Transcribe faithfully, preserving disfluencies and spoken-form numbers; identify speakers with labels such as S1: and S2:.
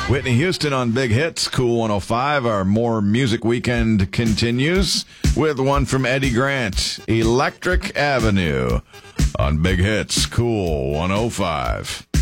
S1: Whitney Houston on Big Hits, Cool one oh five. Our More Music Weekend continues with one from Eddie Grant, Electric Avenue on Big Hits, Cool one oh five.